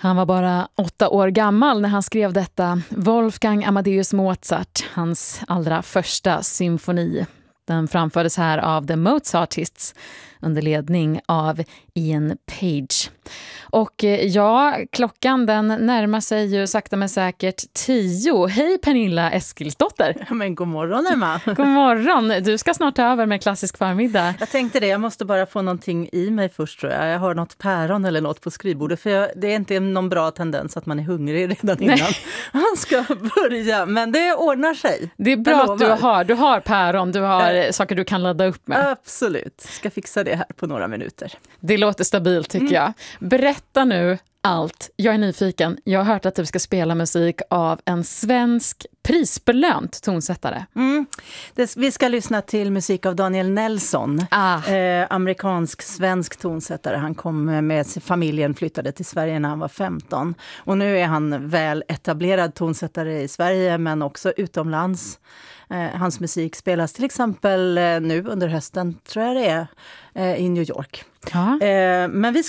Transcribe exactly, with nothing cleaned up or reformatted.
Han var bara åtta år gammal när han skrev detta. Wolfgang Amadeus Mozart, hans allra första symfoni. Den framfördes här av The Mozartists under ledning av Ian Page. Och ja, klockan den närmar sig ju sakta men säkert tio. Hej Pernilla Eskilsdotter. Men god morgon Emma. God morgon. Du ska snart ta över med klassisk förmiddag. Jag tänkte det, jag måste bara få någonting i mig först tror jag. Jag har något päron eller något på skrivbordet. För jag, det är inte någon bra tendens att man är hungrig redan innan Nej. man ska börja. Men det ordnar sig. Det är bra att du har, du har päron, du har äh, saker du kan ladda upp med. Absolut, ska fixa det här på några minuter. Det låter stabilt tycker mm. jag. Berätta nu allt. Jag är nyfiken. Jag har hört att du ska spela musik av en svensk prisbelönt tonsättare. Mm. Det, vi ska lyssna till musik av Daniel Nelson. Ah. Eh, amerikansk-svensk tonsättare. Han kom med familjen, flyttade till Sverige när han var femton. Och nu är han väl etablerad tonsättare i Sverige men också utomlands. Eh, hans musik spelas till exempel eh, nu under hösten, tror jag det är, eh, i New York. Ja. Eh, men vi ska